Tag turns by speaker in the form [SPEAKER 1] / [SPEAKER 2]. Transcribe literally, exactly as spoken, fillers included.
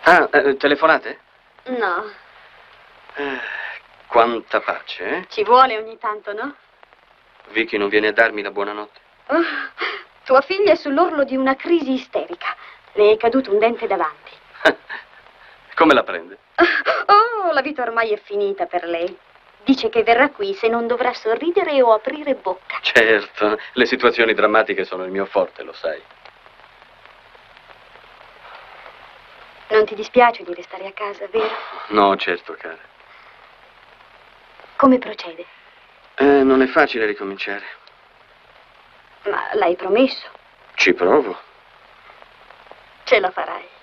[SPEAKER 1] Ah, eh, telefonate?
[SPEAKER 2] No.
[SPEAKER 1] Eh, quanta pace, eh?
[SPEAKER 2] Ci vuole ogni tanto, no?
[SPEAKER 1] Vicky non viene a darmi la buonanotte?
[SPEAKER 2] Oh, tua figlia è sull'orlo di una crisi isterica. Le è caduto un dente davanti.
[SPEAKER 1] Come la prende?
[SPEAKER 2] Oh, la vita ormai è finita per lei. Dice che verrà qui se non dovrà sorridere o aprire bocca.
[SPEAKER 1] Certo, le situazioni drammatiche sono il mio forte, lo sai.
[SPEAKER 2] Non ti dispiace di restare a casa, vero?
[SPEAKER 1] No, certo, cara.
[SPEAKER 2] Come procede?
[SPEAKER 1] Eh, non è facile ricominciare.
[SPEAKER 2] Ma l'hai promesso.
[SPEAKER 1] Ci provo.
[SPEAKER 2] Ce la farai.